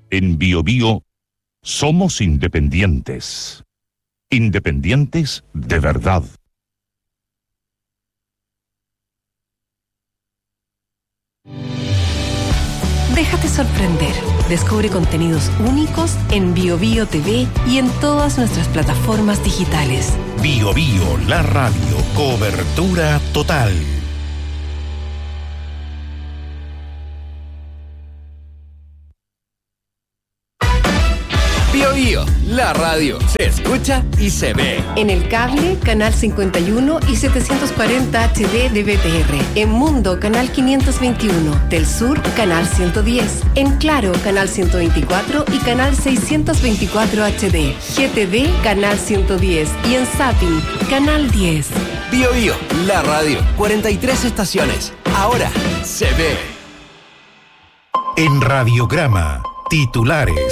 En BioBio somos independientes. Independientes de verdad. Déjate sorprender. Descubre contenidos únicos en BioBio TV y en todas nuestras plataformas digitales. BioBio, la radio. Cobertura total. BioBio, la radio. Se escucha y se ve. En el cable, canal 51 y 740 HD de BTR. En Mundo, canal 521. Del Sur, canal 110. En Claro, canal 124 y canal 624 HD. GTD, canal 110. Y en Zapping, canal 10. BioBio, la radio. 43 estaciones. Ahora se ve. En Radiograma, titulares.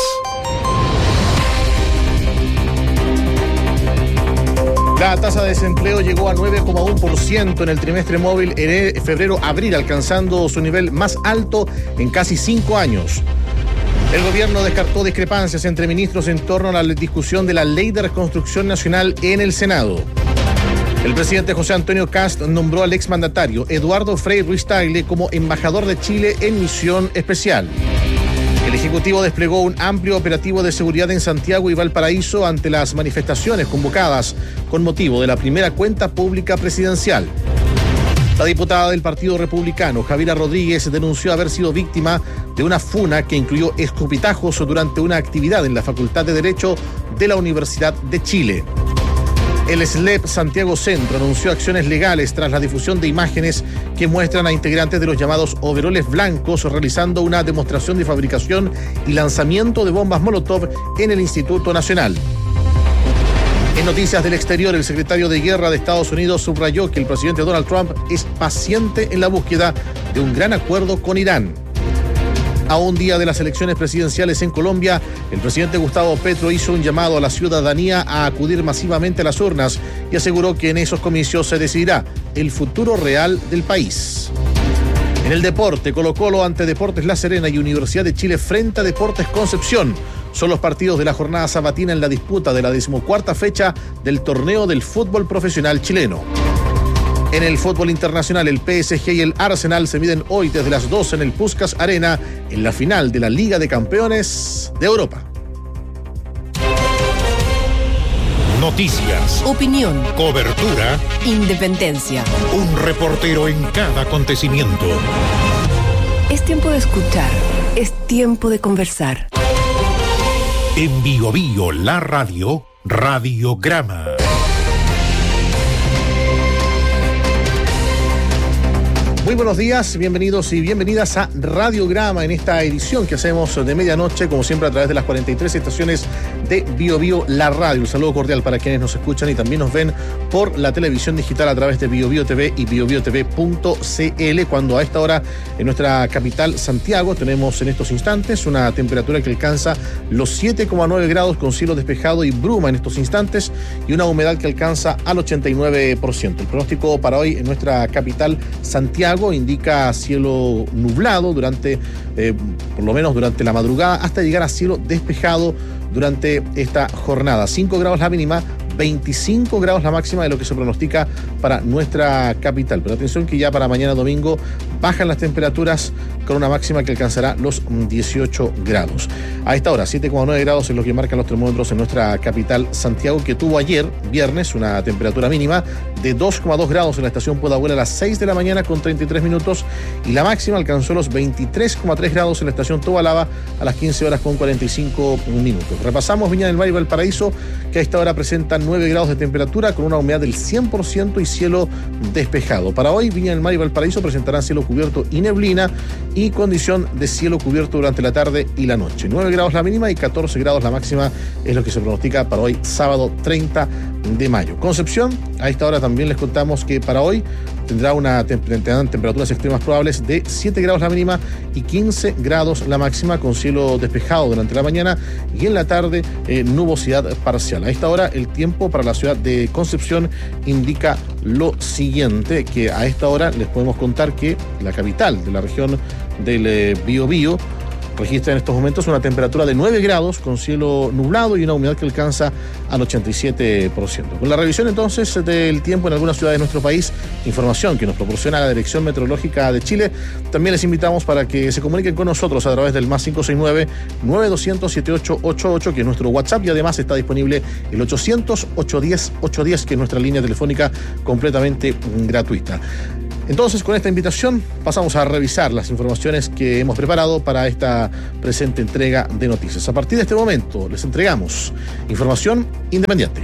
La tasa de desempleo llegó a 9,1% en el trimestre móvil en febrero-abril, alcanzando su nivel más alto en casi 5 años. El gobierno descartó discrepancias entre ministros en torno a la discusión de la Ley de Reconstrucción Nacional en el Senado. El presidente José Antonio Kast nombró al exmandatario Eduardo Frei Ruiz-Tagle como embajador de Chile en misión especial. El Ejecutivo desplegó un amplio operativo de seguridad en Santiago y Valparaíso ante las manifestaciones convocadas con motivo de la primera cuenta pública presidencial. La diputada del Partido Republicano, Javiera Rodríguez, denunció haber sido víctima de una funa que incluyó escupitajos durante una actividad en la Facultad de Derecho de la Universidad de Chile. El SLEP Santiago Centro anunció acciones legales tras la difusión de imágenes que muestran a integrantes de los llamados overoles blancos realizando una demostración de fabricación y lanzamiento de bombas Molotov en el Instituto Nacional. En noticias del exterior, el secretario de Guerra de Estados Unidos subrayó que el presidente Donald Trump es paciente en la búsqueda de un gran acuerdo con Irán. A un día de las elecciones presidenciales en Colombia, el presidente Gustavo Petro hizo un llamado a la ciudadanía a acudir masivamente a las urnas y aseguró que en esos comicios se decidirá el futuro real del país. En el deporte, Colo-Colo ante Deportes La Serena y Universidad de Chile frente a Deportes Concepción. Son los partidos de la jornada sabatina en la disputa de la 14ª fecha del torneo del fútbol profesional chileno. En el fútbol internacional, el PSG y el Arsenal se miden hoy desde las 12 en el Puskás Arena en la final de la Liga de Campeones de Europa. Noticias. Opinión. Cobertura. Independencia. Un reportero en cada acontecimiento. Es tiempo de escuchar. Es tiempo de conversar. En BioBio, la radio, Radiograma. Muy buenos días, bienvenidos y bienvenidas a Radiograma en esta edición que hacemos de medianoche, como siempre a través de las 43 estaciones de BioBio La Radio. Un saludo cordial para quienes nos escuchan y también nos ven por la televisión digital a través de BioBio TV y biobiotv.cl, cuando a esta hora en nuestra capital Santiago tenemos en estos instantes una temperatura que alcanza los 7,9 grados con cielo despejado y bruma en estos instantes y una humedad que alcanza al 89%. El pronóstico para hoy en nuestra capital Santiago indica cielo nublado durante, por lo menos durante la madrugada, hasta llegar a cielo despejado durante esta jornada. 5 grados la mínima, 25 grados la máxima de lo que se pronostica para nuestra capital. Pero atención que ya para mañana domingo bajan las temperaturas con una máxima que alcanzará los 18 grados. A esta hora, 7,9 grados es lo que marcan los termómetros en nuestra capital Santiago, que tuvo ayer, viernes, una temperatura mínima de 2,2 grados en la estación Pudahuel a las 6 de la mañana con 33 minutos y la máxima alcanzó los 23,3 grados en la estación Tobalaba a las 15 horas con 45 minutos. Repasamos Viña del Mar y Valparaíso, que a esta hora presentan 9 grados de temperatura con una humedad del 100% y cielo despejado. Para hoy, Viña del Mar y Valparaíso presentarán cielo cubierto y neblina y condición de cielo cubierto durante la tarde y la noche. 9 grados la mínima y 14 grados la máxima es lo que se pronostica para hoy, sábado 30 de mayo. Concepción, a esta hora también les contamos que para hoy tendrán temperaturas extremas probables de 7 grados la mínima y 15 grados la máxima con cielo despejado durante la mañana y en la tarde nubosidad parcial. A esta hora el tiempo para la ciudad de Concepción indica lo siguiente, que a esta hora les podemos contar que la capital de la región del Biobío registra en estos momentos una temperatura de 9 grados con cielo nublado y una humedad que alcanza al 87%. Con la revisión entonces del tiempo en algunas ciudades de nuestro país, información que nos proporciona la Dirección Meteorológica de Chile, también les invitamos para que se comuniquen con nosotros a través del más 569-9200-7888, que es nuestro WhatsApp, y además está disponible el 800-810-810, que es nuestra línea telefónica completamente gratuita. Entonces, con esta invitación pasamos a revisar las informaciones que hemos preparado para esta presente entrega de noticias. A partir de este momento les entregamos información independiente.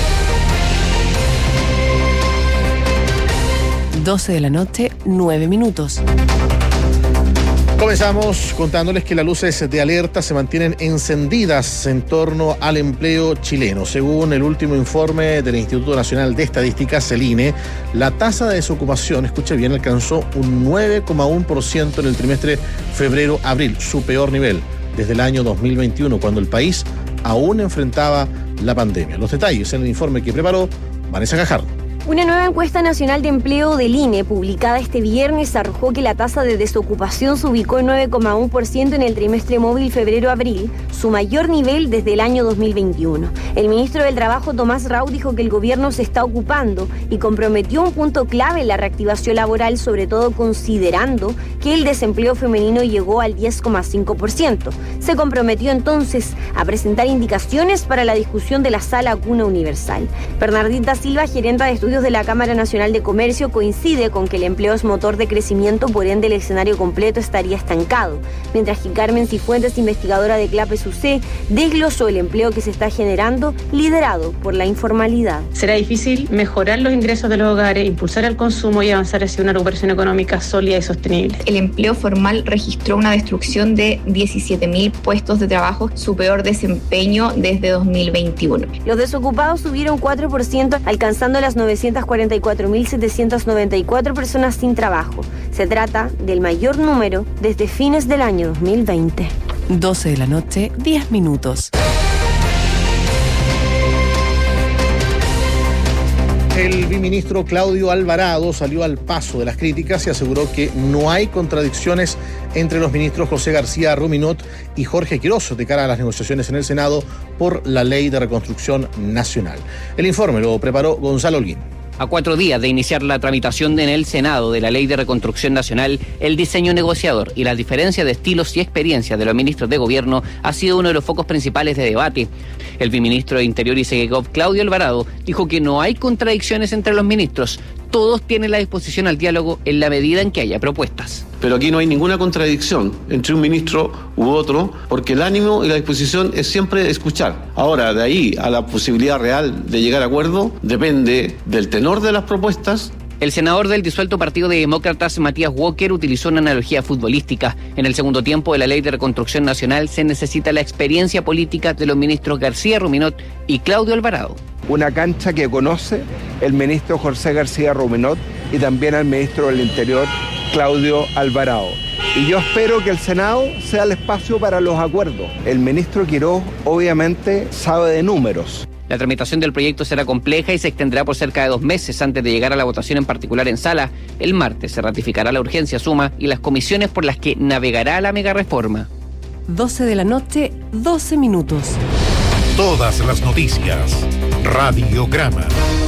12 de la noche, 9 minutos. Comenzamos contándoles que las luces de alerta se mantienen encendidas en torno al empleo chileno. Según el último informe del Instituto Nacional de Estadísticas, el INE, la tasa de desocupación, escuche bien, alcanzó un 9,1% en el trimestre febrero-abril, su peor nivel desde el año 2021, cuando el país aún enfrentaba la pandemia. Los detalles en el informe que preparó Vanessa Gajardo. Una nueva encuesta nacional de empleo del INE, publicada este viernes, arrojó que la tasa de desocupación se ubicó en 9,1% en el trimestre móvil febrero-abril, su mayor nivel desde el año 2021. El ministro del Trabajo, Tomás Rau, dijo que el gobierno se está ocupando y comprometió un punto clave en la reactivación laboral, sobre todo considerando que el desempleo femenino llegó al 10,5%. Se comprometió entonces a presentar indicaciones para la discusión de la Sala Cuna Universal. Bernardita Silva, gerente de estudios de la Cámara Nacional de Comercio, coincide con que el empleo es motor de crecimiento, por ende el escenario completo estaría estancado, mientras que Carmen Cifuentes, investigadora de CLAPES-UC, desglosó el empleo que se está generando, liderado por la informalidad. Será difícil mejorar los ingresos de los hogares, impulsar el consumo y avanzar hacia una recuperación económica sólida y sostenible. El empleo formal registró una destrucción de 17.000 puestos de trabajo, su peor desempeño desde 2021. Los desocupados subieron 4%, alcanzando las 944.794 personas sin trabajo. Se trata del mayor número desde fines del año 2020. 12 de la noche, 10 minutos. El viceministro Claudio Alvarado salió al paso de las críticas y aseguró que no hay contradicciones entre los ministros José García Ruminot y Jorge Quirós de cara a las negociaciones en el Senado por la Ley de Reconstrucción Nacional. El informe lo preparó Gonzalo Holguín. A 4 días de iniciar la tramitación en el Senado de la Ley de Reconstrucción Nacional, el diseño negociador y la diferencia de estilos y experiencias de los ministros de gobierno ha sido uno de los focos principales de debate. El viceministro de Interior y Segegov, Claudio Alvarado, dijo que no hay contradicciones entre los ministros. Todos tienen la disposición al diálogo en la medida en que haya propuestas. Pero aquí no hay ninguna contradicción entre un ministro u otro, porque el ánimo y la disposición es siempre escuchar. Ahora, de ahí a la posibilidad real de llegar a acuerdo, depende del tenor de las propuestas. El senador del disuelto Partido de Demócratas, Matías Walker, utilizó una analogía futbolística. En el segundo tiempo de la Ley de Reconstrucción Nacional se necesita la experiencia política de los ministros García Ruminot y Claudio Alvarado. Una cancha que conoce el ministro José García Ruminot y también al ministro del Interior, Claudio Alvarado. Y yo espero que el Senado sea el espacio para los acuerdos. El ministro Quirós obviamente sabe de números. La tramitación del proyecto será compleja y se extenderá por cerca de 2 meses antes de llegar a la votación en particular en sala. El martes se ratificará la urgencia suma y las comisiones por las que navegará la megareforma. 12 de la noche, 12 minutos. Todas las noticias. Radiograma.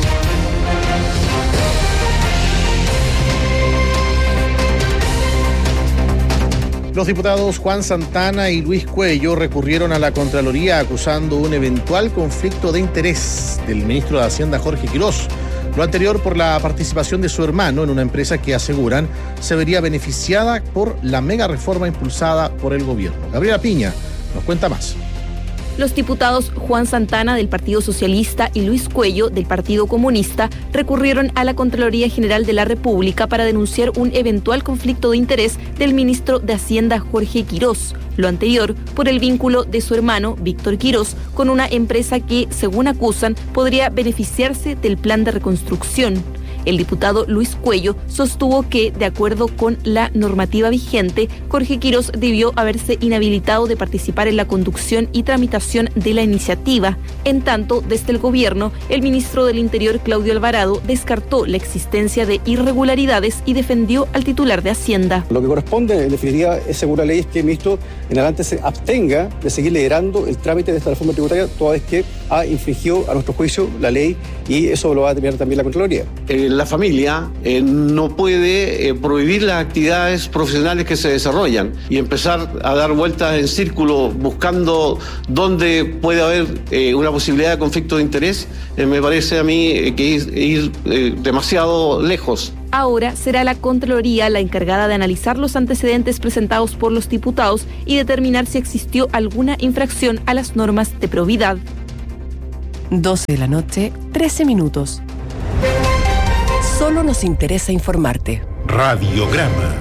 Los diputados Juan Santana y Luis Cuello recurrieron a la Contraloría acusando un eventual conflicto de interés del ministro de Hacienda Jorge Quirós. Lo anterior por la participación de su hermano en una empresa que aseguran se vería beneficiada por la mega reforma impulsada por el gobierno. Gabriela Piña nos cuenta más. Los diputados Juan Santana del Partido Socialista y Luis Cuello del Partido Comunista recurrieron a la Contraloría General de la República para denunciar un eventual conflicto de interés del ministro de Hacienda Jorge Quirós. Lo anterior por el vínculo de su hermano Víctor Quirós con una empresa que, según acusan, podría beneficiarse del plan de reconstrucción. El diputado Luis Cuello sostuvo que, de acuerdo con la normativa vigente, Jorge Quirós debió haberse inhabilitado de participar en la conducción y tramitación de la iniciativa. En tanto, desde el gobierno, el ministro del Interior, Claudio Alvarado, descartó la existencia de irregularidades y defendió al titular de Hacienda. Lo que corresponde, en definitiva, es según la ley, es que el ministro en adelante se abstenga de seguir liderando el trámite de esta reforma tributaria, toda vez que ha infringido, a nuestro juicio, la ley, y eso lo va a determinar también la Contraloría. La familia no puede prohibir las actividades profesionales que se desarrollan y empezar a dar vueltas en círculo buscando dónde puede haber una posibilidad de conflicto de interés. Me parece a mí que ir demasiado lejos. Ahora será la Contraloría la encargada de analizar los antecedentes presentados por los diputados y determinar si existió alguna infracción a las normas de probidad. 12 de la noche, 13 minutos. Solo nos interesa informarte. Radiograma.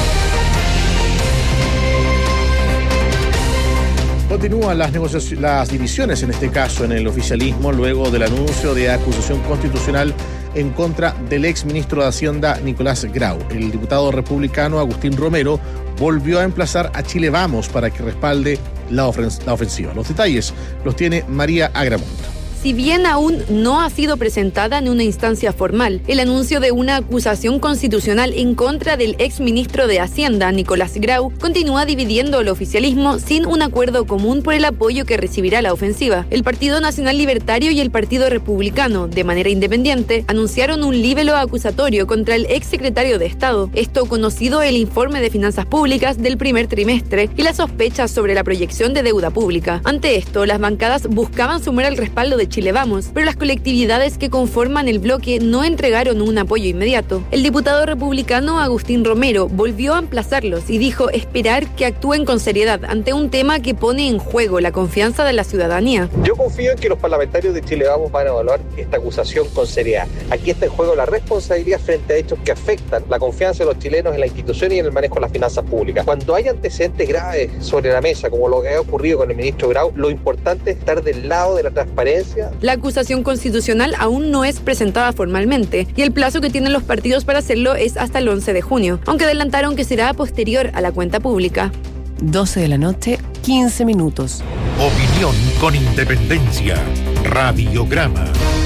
Continúan las divisiones, en este caso en el oficialismo, luego del anuncio de acusación constitucional en contra del exministro de Hacienda, Nicolás Grau. El diputado republicano Agustín Romero volvió a emplazar a Chile Vamos para que respalde la ofensiva. Los detalles los tiene María Agramonte. Si bien aún no ha sido presentada en una instancia formal, el anuncio de una acusación constitucional en contra del exministro de Hacienda, Nicolás Grau, continúa dividiendo el oficialismo sin un acuerdo común por el apoyo que recibirá la ofensiva. El Partido Nacional Libertario y el Partido Republicano, de manera independiente, anunciaron un libelo acusatorio contra el exsecretario de Estado, esto conocido el informe de finanzas públicas del primer trimestre y las sospechas sobre la proyección de deuda pública. Ante esto, las bancadas buscaban sumar el respaldo de Chile Vamos, pero las colectividades que conforman el bloque no entregaron un apoyo inmediato. El diputado republicano Agustín Romero volvió a emplazarlos y dijo esperar que actúen con seriedad ante un tema que pone en juego la confianza de la ciudadanía. Yo confío en que los parlamentarios de Chile Vamos van a evaluar esta acusación con seriedad. Aquí está en juego la responsabilidad frente a hechos que afectan la confianza de los chilenos en la institución y en el manejo de las finanzas públicas. Cuando hay antecedentes graves sobre la mesa, como lo que ha ocurrido con el ministro Grau, lo importante es estar del lado de la transparencia. La acusación constitucional aún no es presentada formalmente y el plazo que tienen los partidos para hacerlo es hasta el 11 de junio, aunque adelantaron que será posterior a la cuenta pública. 12 de la noche, 15 minutos. Opinión con independencia. Radiograma.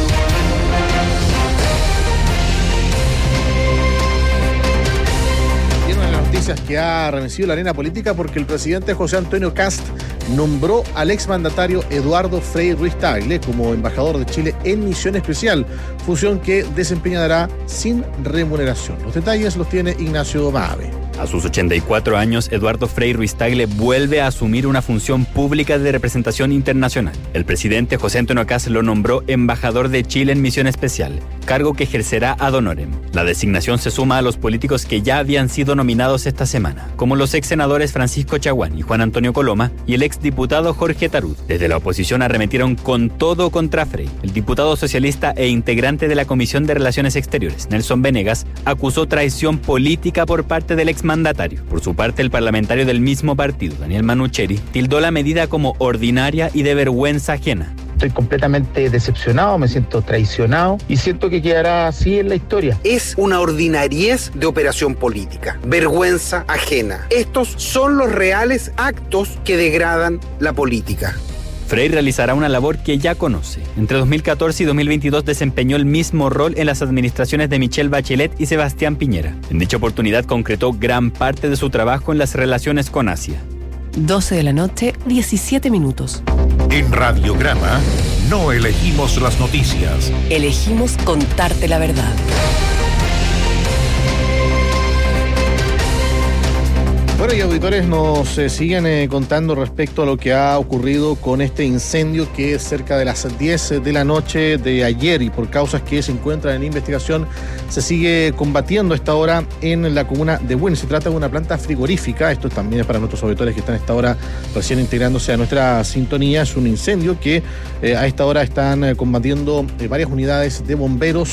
Que ha remecido la arena política porque el presidente José Antonio Kast nombró al exmandatario Eduardo Frei Ruiz-Tagle como embajador de Chile en misión especial, función que desempeñará sin remuneración. Los detalles los tiene Ignacio Maave. A sus 84 años, Eduardo Frei Ruiz-Tagle vuelve a asumir una función pública de representación internacional. El presidente José Antonio Kast lo nombró embajador de Chile en misión especial, cargo que ejercerá ad honorem. La designación se suma a los políticos que ya habían sido nominados esta semana, como los ex senadores Francisco Chaguán y Juan Antonio Coloma y el exdiputado Jorge Tarud. Desde la oposición arremetieron con todo contra Frei. El diputado socialista e integrante de la Comisión de Relaciones Exteriores, Nelson Venegas, acusó traición política por parte del exmandatario. Por su parte, el parlamentario del mismo partido, Daniel Manucheri, tildó la medida como ordinaria y de vergüenza ajena. Estoy completamente decepcionado, me siento traicionado y siento que quedará así en la historia. Es una ordinariez de operación política, vergüenza ajena. Estos son los reales actos que degradan la política. Frei realizará una labor que ya conoce. Entre 2014 y 2022 desempeñó el mismo rol en las administraciones de Michelle Bachelet y Sebastián Piñera. En dicha oportunidad concretó gran parte de su trabajo en las relaciones con Asia. 12 de la noche, 17 minutos. En Radiograma no elegimos las noticias. Elegimos contarte la verdad. Bueno, y auditores nos siguen contando respecto a lo que ha ocurrido con este incendio que es cerca de las 10 de la noche de ayer y por causas que se encuentran en investigación se sigue combatiendo a esta hora en la comuna de Buin. Se trata de una planta frigorífica, esto también es para nuestros auditores que están a esta hora recién integrándose a nuestra sintonía. Es un incendio que a esta hora están combatiendo varias unidades de bomberos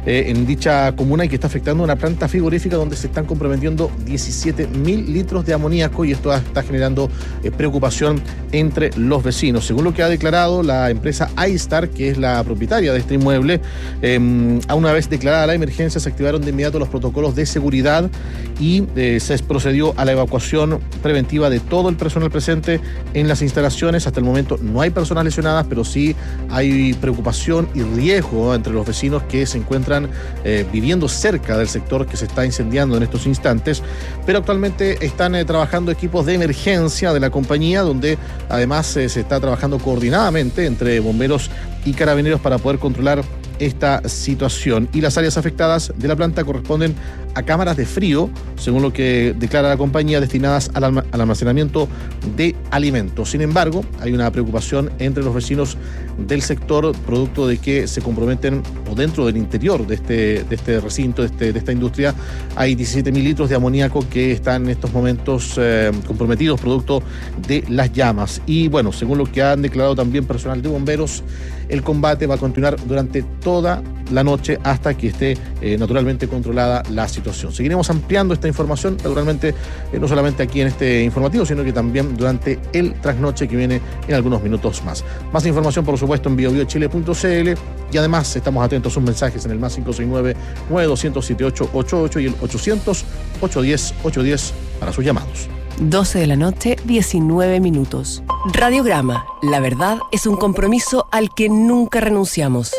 en dicha comuna y que está afectando una planta frigorífica donde se están comprometiendo 17.000 litros de amoníaco, y esto está generando preocupación entre los vecinos. Según lo que ha declarado la empresa iStar, que es la propietaria de este inmueble, a una vez declarada la emergencia se activaron de inmediato los protocolos de seguridad y se procedió a la evacuación preventiva de todo el personal presente en las instalaciones. Hasta el momento no hay personas lesionadas, pero sí hay preocupación y riesgo entre los vecinos que se encuentran viviendo cerca del sector que se está incendiando en estos instantes. Pero actualmente están trabajando equipos de emergencia de la compañía, donde además se está trabajando coordinadamente entre bomberos y carabineros para poder controlar esta situación. Y las áreas afectadas de la planta corresponden a cámaras de frío, según lo que declara la compañía, destinadas al almacenamiento de alimentos. Sin embargo, hay una preocupación entre los vecinos del sector, producto de que se comprometen, o dentro del interior de este recinto, de esta industria, hay 17.000 litros de amoníaco que están en estos momentos comprometidos, producto de las llamas. Y bueno, según lo que han declarado también personal de bomberos, el combate va a continuar durante toda la noche hasta que esté naturalmente controlada la situación. Seguiremos ampliando esta información, naturalmente, no solamente aquí en este informativo, sino que también durante el trasnoche que viene en algunos minutos más. Más información, por supuesto, en biobiochile.cl, y además estamos atentos a sus mensajes en el más 569-9200-7888 y el 800-810-810 para sus llamados. 12 de la noche, 19 minutos. Radiograma. La verdad es un compromiso al que nunca renunciamos.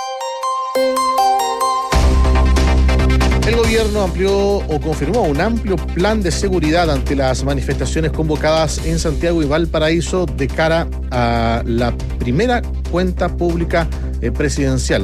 El gobierno amplió o confirmó un amplio plan de seguridad ante las manifestaciones convocadas en Santiago y Valparaíso de cara a la primera cuenta pública presidencial,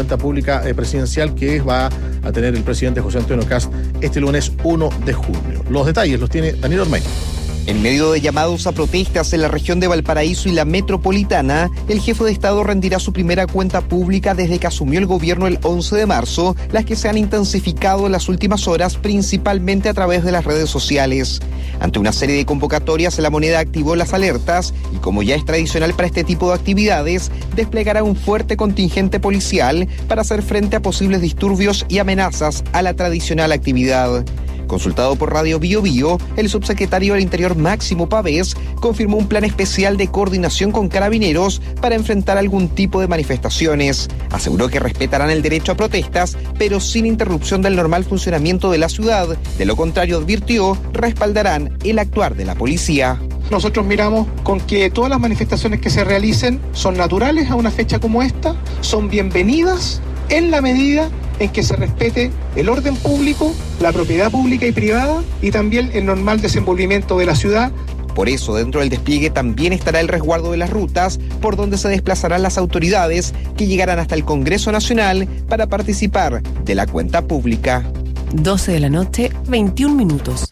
que va a tener el presidente José Antonio Kast este lunes 1 de junio. Los detalles los tiene Daniel Ormeño. En medio de llamados a protestas en la región de Valparaíso y la metropolitana, el jefe de Estado rendirá su primera cuenta pública desde que asumió el gobierno el 11 de marzo, las que se han intensificado en las últimas horas, principalmente a través de las redes sociales. Ante una serie de convocatorias, la moneda activó las alertas y, como ya es tradicional para este tipo de actividades, desplegará un fuerte contingente policial para hacer frente a posibles disturbios y amenazas a la tradicional actividad. Consultado por Radio Bio Bio, el subsecretario del Interior Máximo Pavés confirmó un plan especial de coordinación con carabineros para enfrentar algún tipo de manifestaciones. Aseguró que respetarán el derecho a protestas, pero sin interrupción del normal funcionamiento de la ciudad. De lo contrario, advirtió, respaldarán el actuar de la policía. Nosotros miramos con que todas las manifestaciones que se realicen son naturales a una fecha como esta, son bienvenidas en la medida en que se respete el orden público, la propiedad pública y privada y también el normal desenvolvimiento de la ciudad. Por eso, dentro del despliegue también estará el resguardo de las rutas por donde se desplazarán las autoridades que llegarán hasta el Congreso Nacional para participar de la cuenta pública. 12 de la noche, 21 minutos.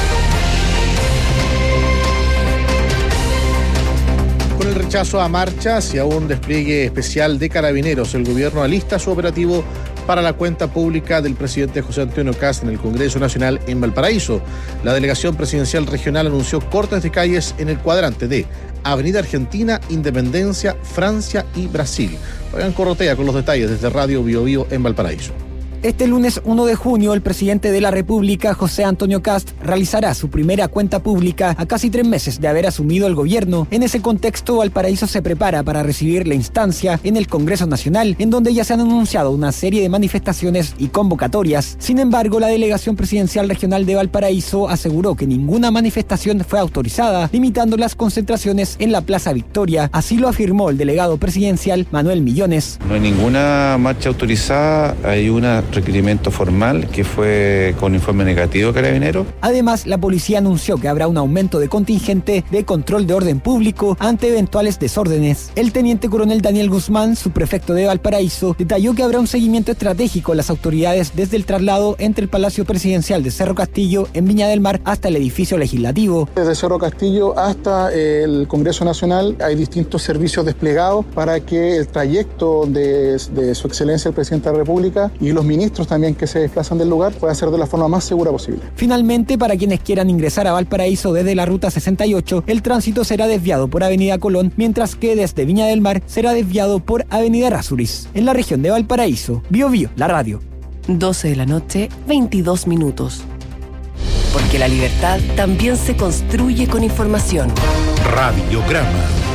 Con el rechazo a marchas y a un despliegue especial de carabineros, el gobierno alista su operativo para la cuenta pública del presidente José Antonio Kast en el Congreso Nacional en Valparaíso. La delegación presidencial regional anunció cortes de calles en el cuadrante de Avenida Argentina, Independencia, Francia y Brasil. Fabián Corrotea con los detalles desde Radio Bio Bio en Valparaíso. Este lunes 1 de junio, el presidente de la República, José Antonio Kast, realizará su primera cuenta pública a casi 3 meses de haber asumido el gobierno. En ese contexto, Valparaíso se prepara para recibir la instancia en el Congreso Nacional, en donde ya se han anunciado una serie de manifestaciones y convocatorias. Sin embargo, la delegación presidencial regional de Valparaíso aseguró que ninguna manifestación fue autorizada, limitando las concentraciones en la Plaza Victoria. Así lo afirmó el delegado presidencial, Manuel Millones. No hay ninguna marcha autorizada, hay una requerimiento formal que fue con informe negativo de Carabineros. Además, la policía anunció que habrá un aumento de contingente de control de orden público ante eventuales desórdenes. El teniente coronel Daniel Guzmán, subprefecto de Valparaíso, detalló que habrá un seguimiento estratégico a las autoridades desde el traslado entre el Palacio Presidencial de Cerro Castillo en Viña del Mar hasta el edificio legislativo. Desde Cerro Castillo hasta el Congreso Nacional hay distintos servicios desplegados para que el trayecto de su excelencia el presidente de la República y los ministros ministros también que se desplazan del lugar pueda ser de la forma más segura posible. Finalmente, para quienes quieran ingresar a Valparaíso desde la ruta 68, el tránsito será desviado por Avenida Colón, mientras que desde Viña del Mar será desviado por Avenida Errázuriz. En la región de Valparaíso, Bío Bío, la radio. 12 de la noche, 22 minutos. Porque la libertad también se construye con información. Radiograma.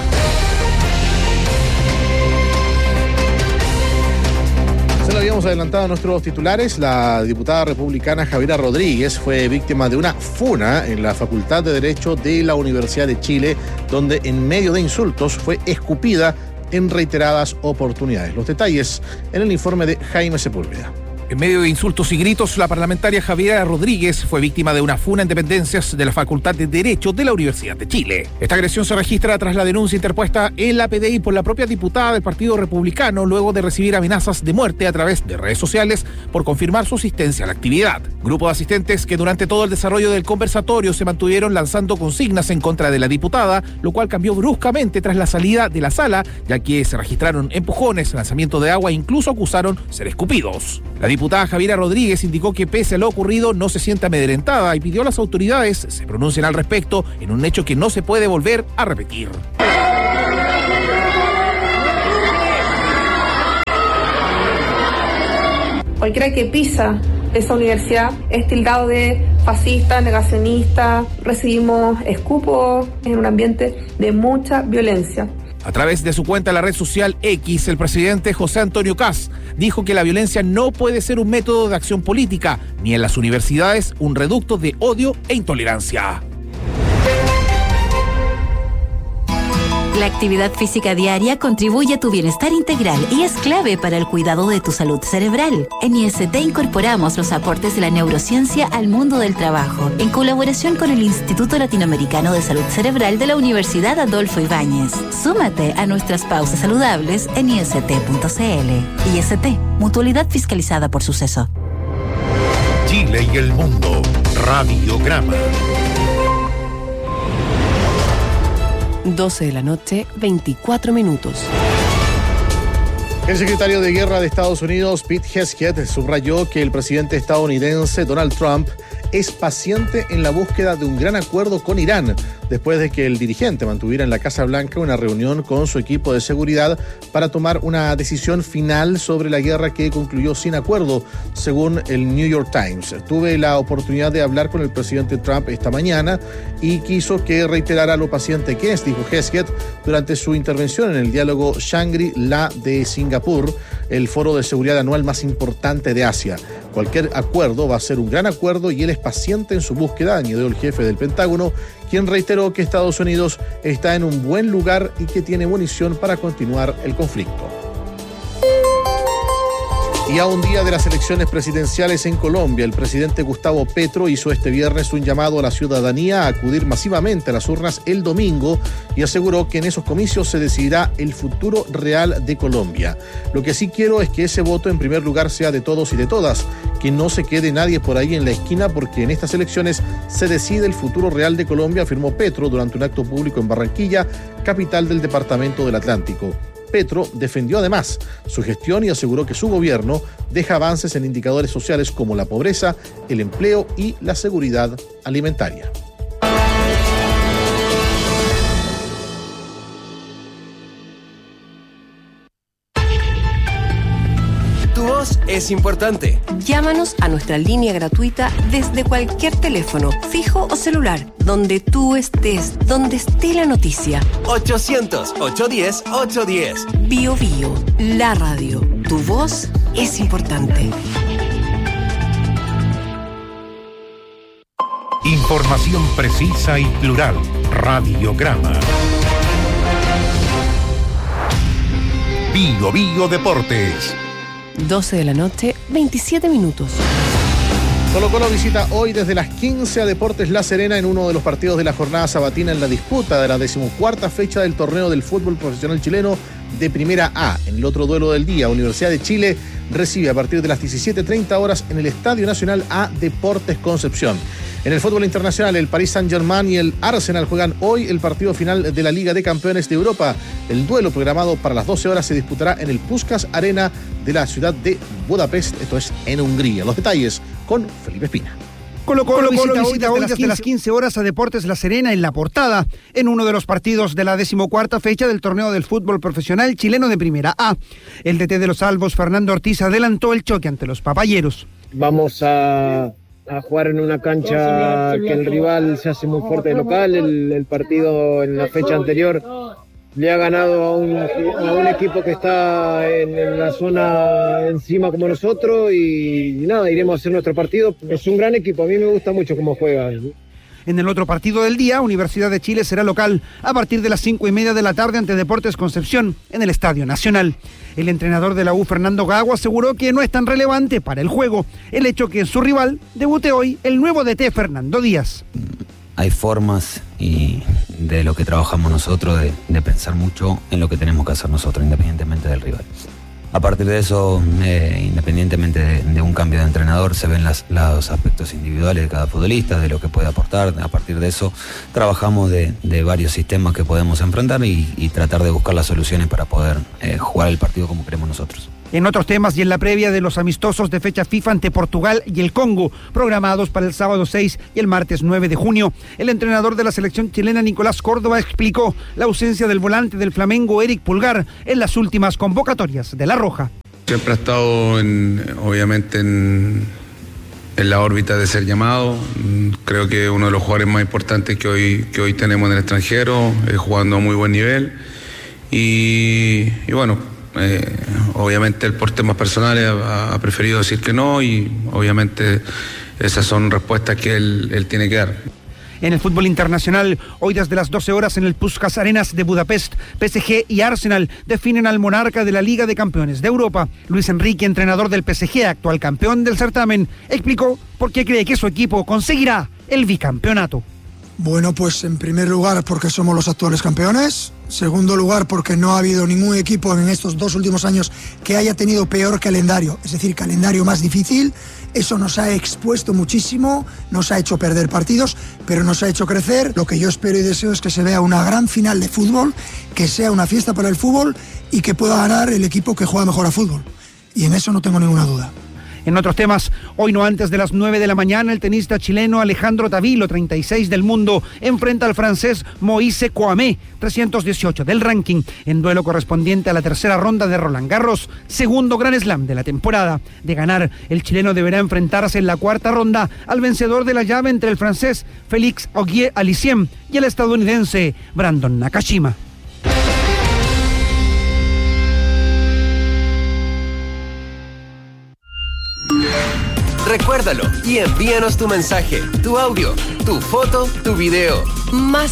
Se lo habíamos adelantado a nuestros titulares. La diputada republicana Javiera Rodríguez fue víctima de una funa en la Facultad de Derecho de la Universidad de Chile, donde en medio de insultos fue escupida en reiteradas oportunidades. Los detalles en el informe de Jaime Sepúlveda. En medio de insultos y gritos, la parlamentaria Javiera Rodríguez fue víctima de una funa en dependencias de la Facultad de Derecho de la Universidad de Chile. Esta agresión se registra tras la denuncia interpuesta en la PDI por la propia diputada del Partido Republicano, luego de recibir amenazas de muerte a través de redes sociales por confirmar su asistencia a la actividad. Grupo de asistentes que durante todo el desarrollo del conversatorio se mantuvieron lanzando consignas en contra de la diputada, lo cual cambió bruscamente tras la salida de la sala, ya que se registraron empujones, lanzamiento de agua e incluso acusaron ser escupidos. La diputada Javiera Rodríguez indicó que pese a lo ocurrido no se siente amedrentada y pidió a las autoridades se pronuncien al respecto en un hecho que no se puede volver a repetir. Cualquiera que pisa esa universidad es tildado de fascista, negacionista. Recibimos escupos en un ambiente de mucha violencia. A través de su cuenta en la red social X, el presidente José Antonio Kast dijo que la violencia no puede ser un método de acción política, ni en las universidades un reducto de odio e intolerancia. La actividad física diaria contribuye a tu bienestar integral y es clave para el cuidado de tu salud cerebral. En IST incorporamos los aportes de la neurociencia al mundo del trabajo, en colaboración con el Instituto Latinoamericano de Salud Cerebral de la Universidad Adolfo Ibáñez. Súmate a nuestras pausas saludables en ist.cl. IST, mutualidad fiscalizada por Suceso. Chile y el mundo. Radiograma. 12 de la noche, 24 minutos. El secretario de Guerra de Estados Unidos, Pete Hegseth, subrayó que el presidente estadounidense Donald Trump es paciente en la búsqueda de un gran acuerdo con Irán, después de que el dirigente mantuviera en la Casa Blanca una reunión con su equipo de seguridad para tomar una decisión final sobre la guerra que concluyó sin acuerdo, según el New York Times. Tuve la oportunidad de hablar con el presidente Trump esta mañana y quiso que reiterara lo paciente que es, dijo Hegseth, durante su intervención en el diálogo Shangri-La de Singapur, el foro de seguridad anual más importante de Asia. Cualquier acuerdo va a ser un gran acuerdo y él es paciente en su búsqueda, añadió el jefe del Pentágono, quien reiteró que Estados Unidos está en un buen lugar y que tiene munición para continuar el conflicto. Y a un día de las elecciones presidenciales en Colombia, el presidente Gustavo Petro hizo este viernes un llamado a la ciudadanía a acudir masivamente a las urnas el domingo y aseguró que en esos comicios se decidirá el futuro real de Colombia. Lo que sí quiero es que ese voto en primer lugar sea de todos y de todas, que no se quede nadie por ahí en la esquina porque en estas elecciones se decide el futuro real de Colombia, afirmó Petro durante un acto público en Barranquilla, capital del departamento del Atlántico. Petro defendió además su gestión y aseguró que su gobierno deja avances en indicadores sociales como la pobreza, el empleo y la seguridad alimentaria. Tu voz es importante. Llámanos a nuestra línea gratuita desde cualquier teléfono, fijo o celular, donde tú estés, donde esté la noticia. 800-810-810. Bío Bío, la radio. Tu voz es importante. Información precisa y plural. Radiograma. Bío Bío Deportes. 12 de la noche, 27 minutos. Colo-Colo visita hoy desde las 15 a Deportes La Serena en uno de los partidos de la jornada sabatina en la disputa de la 14ª fecha del torneo del fútbol profesional chileno de Primera A. En el otro duelo del día, Universidad de Chile recibe a partir de las 17:30 horas en el Estadio Nacional a Deportes Concepción. En el fútbol internacional, el Paris Saint-Germain y el Arsenal juegan hoy el partido final de la Liga de Campeones de Europa. El duelo programado para las 12 horas se disputará en el Puskás Arena de la ciudad de Budapest, esto es en Hungría. Los detalles con Felipe Espina. Colo-Colo visita hoy desde las 15 horas a Deportes La Serena en La Portada, en uno de los partidos de la 14ª fecha del torneo del fútbol profesional chileno de Primera A. El DT de los Albos, Fernando Ortiz, adelantó el choque ante los papayeros. Vamos a jugar en una cancha que el rival se hace muy fuerte de local. El partido en la fecha anterior le ha ganado a un equipo que está en la zona encima como nosotros y nada, iremos a hacer nuestro partido. Es un gran equipo, a mí me gusta mucho cómo juega. En el otro partido del día, Universidad de Chile será local a partir de las 5:30 de la tarde ante Deportes Concepción en el Estadio Nacional. El entrenador de la U, Fernando Gago, aseguró que no es tan relevante para el juego el hecho que su rival debute hoy el nuevo DT Fernando Díaz. Hay formas y de lo que trabajamos nosotros de pensar mucho en lo que tenemos que hacer nosotros, independientemente del rival. A partir de eso, independientemente de un cambio de entrenador, se ven los aspectos individuales de cada futbolista, de lo que puede aportar. A partir de eso, trabajamos de varios sistemas que podemos enfrentar y tratar de buscar las soluciones para poder jugar el partido como queremos nosotros. En otros temas y en la previa de los amistosos de fecha FIFA ante Portugal y el Congo, programados para el sábado 6 y el martes 9 de junio, el entrenador de la selección chilena, Nicolás Córdoba, explicó la ausencia del volante del Flamengo, Eric Pulgar, en las últimas convocatorias de La Roja. Siempre ha estado, obviamente, en la órbita de ser llamado. Creo que uno de los jugadores más importantes que hoy tenemos en el extranjero, jugando a muy buen nivel. Y bueno, obviamente él por temas personales ha preferido decir que no y obviamente esas son respuestas que él tiene que dar. En el fútbol internacional, hoy desde las 12 horas en el Puskás Arenas de Budapest, PSG y Arsenal definen al monarca de la Liga de Campeones de Europa. Luis Enrique, entrenador del PSG, actual campeón del certamen, explicó por qué cree que su equipo conseguirá el bicampeonato. Bueno, pues en primer lugar porque somos los actuales campeones. Segundo lugar porque no ha habido ningún equipo en estos 2 últimos años que haya tenido peor calendario, es decir, calendario más difícil. Eso nos ha expuesto muchísimo, nos ha hecho perder partidos, pero nos ha hecho crecer. Lo que yo espero y deseo es que se vea una gran final de fútbol, que sea una fiesta para el fútbol y que pueda ganar el equipo que juega mejor a fútbol. Y en eso no tengo ninguna duda. En otros temas, hoy no antes de las 9 de la mañana, el tenista chileno Alejandro Tavilo, 36 del mundo, enfrenta al francés Moïse Kouamé, 318 del ranking, en duelo correspondiente a la tercera ronda de Roland Garros, segundo Grand Slam de la temporada. De ganar, el chileno deberá enfrentarse en la cuarta ronda al vencedor de la llave entre el francés Félix Auger-Aliassime y el estadounidense Brandon Nakashima. Recuérdalo y envíanos tu mensaje, tu audio, tu foto, tu video. Más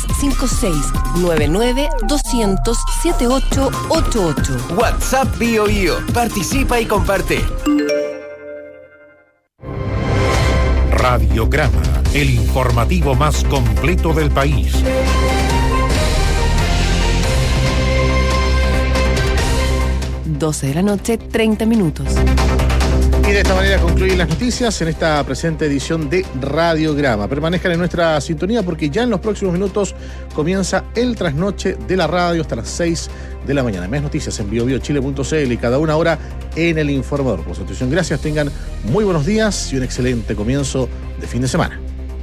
56-99-200-7888. WhatsApp BioBio. Participa y comparte. Radiograma, el informativo más completo del país. Doce de la noche, 30 minutos. Y de esta manera concluyen las noticias en esta presente edición de Radiograma. Permanezcan en nuestra sintonía porque ya en los próximos minutos comienza el trasnoche de la radio hasta las 6 de la mañana. Más noticias en biobiochile.cl y cada una hora en El Informador. Por su atención, gracias, tengan muy buenos días y un excelente comienzo de fin de semana.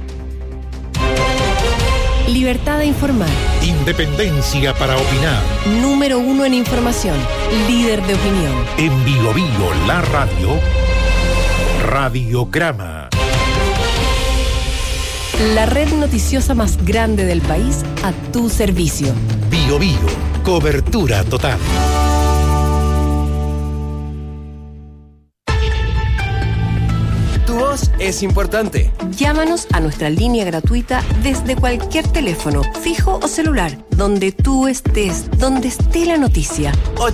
Libertad de informar. Independencia para opinar. Número 1 en información. Líder de opinión. En Bio Bio, la radio. Radiograma. La red noticiosa más grande del país a tu servicio. Bio Bio, cobertura total. Tu voz es importante. Llámanos a nuestra línea gratuita desde cualquier teléfono, fijo o celular, donde tú estés, donde esté la noticia.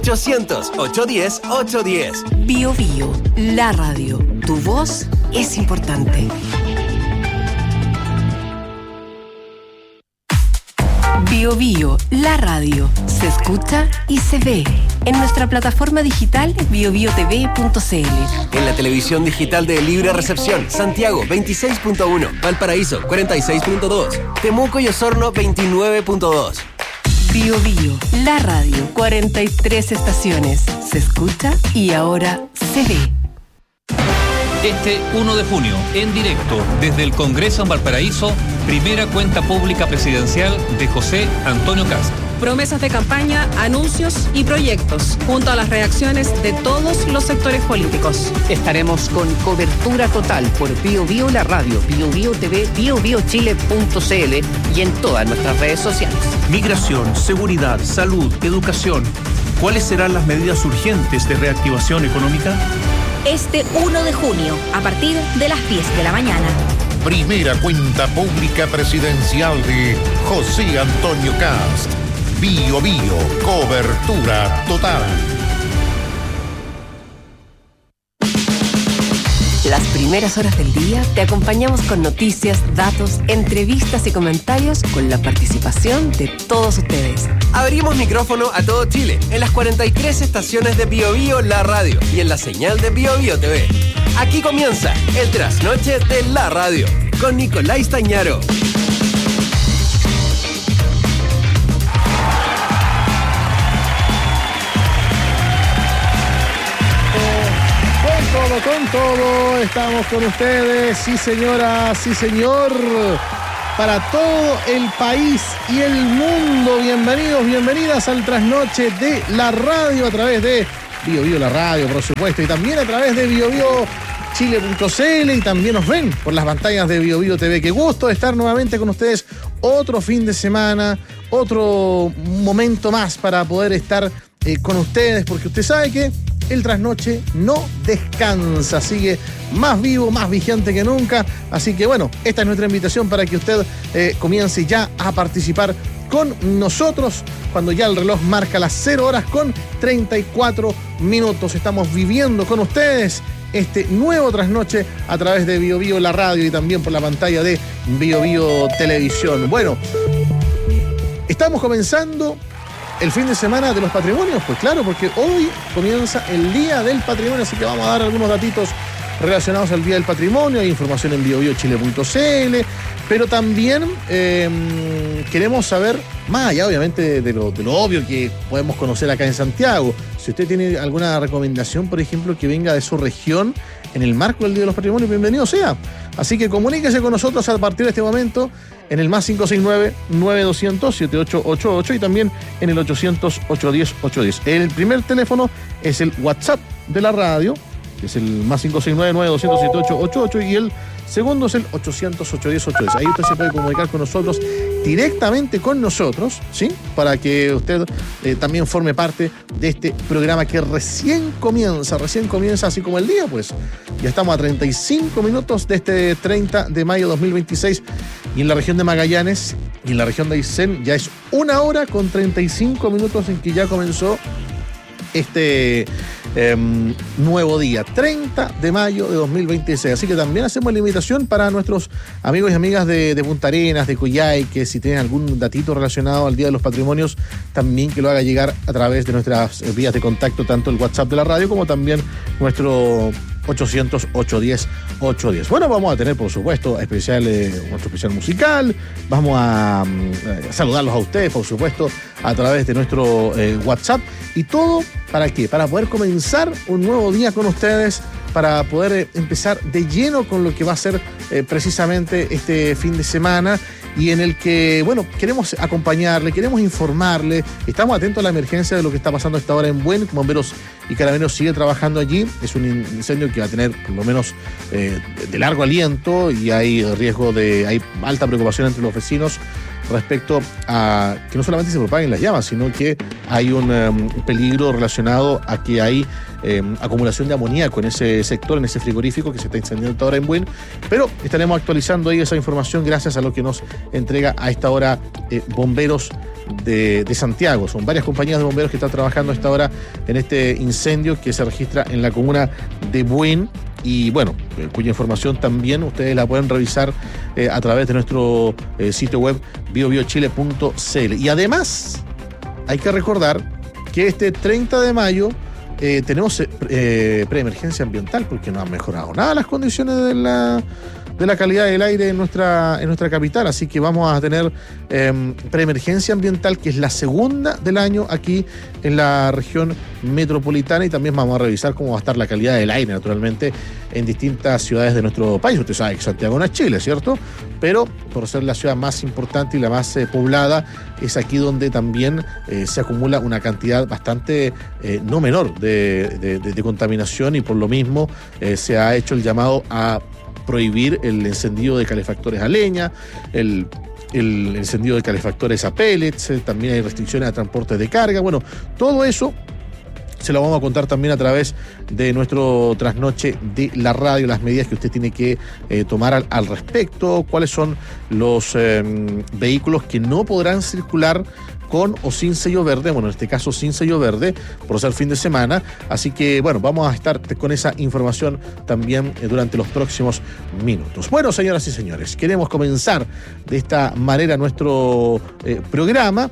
800-810-810. Bio Bio, la radio. Tu voz es importante. Bio Bio, la radio. Se escucha y se ve. En nuestra plataforma digital biobiotv.cl. En la televisión digital de Libre Recepción, Santiago 26.1, Valparaíso 46.2, Temuco y Osorno 29.2. Bio Bio, la radio. 43 estaciones. Se escucha y ahora se ve. Este 1 de junio, en directo, desde el Congreso en Valparaíso, primera cuenta pública presidencial de José Antonio Cast. Promesas de campaña, anuncios y proyectos, junto a las reacciones de todos los sectores políticos. Estaremos con cobertura total por Bio Bio la radio, Bio Bio TV, biobiochile.cl y en todas nuestras redes sociales. Migración, seguridad, salud, educación. ¿Cuáles serán las medidas urgentes de reactivación económica? Este 1 de junio, a partir de las 10 de la mañana. Primera cuenta pública presidencial de José Antonio Cast. Bio Bio, cobertura total. Las primeras horas del día te acompañamos con noticias, datos, entrevistas y comentarios con la participación de todos ustedes. Abrimos micrófono a todo Chile, en las 43 estaciones de Bio Bio la radio y en la señal de Bio Bio TV. Aquí comienza el trasnoche de la radio, con Nicolás Tañaro. Con todo, estamos con ustedes, sí señora, sí señor, para todo el país y el mundo. Bienvenidos, bienvenidas al trasnoche de la radio a través de Bio Bio la radio, por supuesto, y también a través de biobiochile.cl, y también nos ven por las pantallas de Bio Bio TV. Qué gusto estar nuevamente con ustedes, otro fin de semana, otro momento más para poder estar con ustedes, porque usted sabe que el trasnoche no descansa, sigue más vivo, más vigente que nunca. Así que bueno, esta es nuestra invitación para que usted comience ya a participar con nosotros cuando ya el reloj marca las 0 horas con 34 minutos. Estamos viviendo con ustedes este nuevo trasnoche a través de Bio Bio la radio y también por la pantalla de Bio Bio Televisión. Bueno, estamos comenzando el fin de semana de los patrimonios, pues claro, porque hoy comienza el Día del Patrimonio, así que vamos a dar algunos datitos relacionados al Día del Patrimonio. Hay información en biobiochile.cl, pero también queremos saber, más allá obviamente de lo obvio que podemos conocer acá en Santiago, si usted tiene alguna recomendación, por ejemplo, que venga de su región en el marco del Día de los Patrimonios, bienvenido sea. Así que comuníquese con nosotros a partir de este momento en el más 569-9200-7888 y también en el 800-810-810. El primer teléfono es el WhatsApp de la radio, que es el más 569-9200-7888, y el segundo es el 800-810-810. Ahí usted se puede comunicar con nosotros, directamente con nosotros, ¿sí? Para que usted también forme parte de este programa que recién comienza, así como el día, pues. Ya estamos a 35 minutos de este 30 de mayo de 2026, y en la región de Magallanes y en la región de Aysén ya es 1 hora con 35 minutos en que ya comenzó este nuevo día, 30 de mayo de 2026. Así que también hacemos la invitación para nuestros amigos y amigas de Punta Arenas, de Coyhaique, que si tienen algún datito relacionado al Día de los Patrimonios, también que lo haga llegar a través de nuestras vías de contacto, tanto el WhatsApp de la radio como también nuestro 800-810-810. Bueno, vamos a tener, por supuesto, nuestro especial musical. Vamos a saludarlos a ustedes, por supuesto, a través de nuestro WhatsApp. ¿Y todo para qué? Para poder comenzar un nuevo día con ustedes, para poder empezar de lleno con lo que va a ser precisamente este fin de semana, y en el que, bueno, queremos acompañarle, queremos informarle. Estamos atentos a la emergencia de lo que está pasando a esta hora en Buin. Bomberos y Carabineros siguen trabajando allí. Es un incendio que va a tener por lo menos de largo aliento, y hay hay alta preocupación entre los vecinos respecto a que no solamente se propaguen las llamas, sino que hay un peligro relacionado a que hay acumulación de amoníaco en ese sector, en ese frigorífico que se está incendiando ahora en Buin. Pero estaremos actualizando ahí esa información gracias a lo que nos entrega a esta hora bomberos de Santiago. Son varias compañías de bomberos que están trabajando a esta hora en este incendio que se registra en la comuna de Buin, y bueno, cuya información también ustedes la pueden revisar a través de nuestro sitio web biobiochile.cl. Y además hay que recordar que este 30 de mayo tenemos preemergencia ambiental, porque no han mejorado nada las condiciones de la calidad del aire en nuestra capital, así que vamos a tener preemergencia ambiental, que es la segunda del año aquí en la región metropolitana, y también vamos a revisar cómo va a estar la calidad del aire, naturalmente, en distintas ciudades de nuestro país. Usted sabe que Santiago no es Chile, ¿cierto? Pero por ser la ciudad más importante y la más poblada, es aquí donde también se acumula una cantidad bastante no menor de contaminación, y por lo mismo se ha hecho el llamado a prohibir el encendido de calefactores a leña, el encendido de calefactores a pellets, también hay restricciones a transportes de carga. Bueno, todo eso se lo vamos a contar también a través de nuestro trasnoche de la radio, las medidas que usted tiene que tomar al respecto, cuáles son los vehículos que no podrán circular con o sin sello verde, bueno, en este caso sin sello verde, por ser fin de semana. Así que, bueno, vamos a estar con esa información también durante los próximos minutos. Bueno, señoras y señores, queremos comenzar de esta manera nuestro programa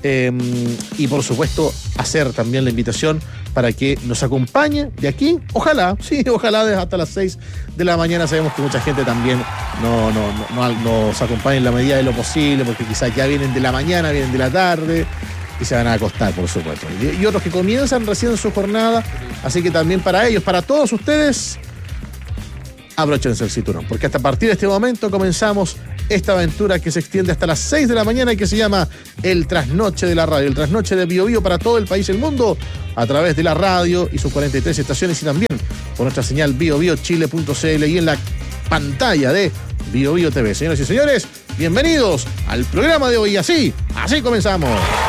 y, por supuesto, hacer también la invitación para que nos acompañe de aquí, ojalá desde hasta las 6 de la mañana. Sabemos que mucha gente también no nos acompaña en la medida de lo posible, porque quizás ya vienen de la mañana, vienen de la tarde y se van a acostar, por supuesto. Y otros que comienzan recién su jornada, así que también para ellos, para todos ustedes, abróchense el cinturón, porque hasta a partir de este momento comenzamos esta aventura que se extiende hasta las 6 de la mañana y que se llama El Trasnoche de la Radio, el trasnoche de Bio Bio para todo el país y el mundo, a través de la radio y sus 43 estaciones, y también por nuestra señal biobiochile.cl y en la pantalla de Bio Bio TV. Señoras y señores, bienvenidos al programa de hoy. Así comenzamos.